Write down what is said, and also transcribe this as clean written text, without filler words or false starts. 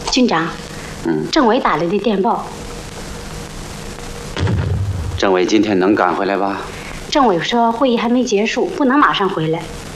军长，政委打来的电报。 政委今天能赶回来吧？ 政委说会议还没结束，不能马上回来。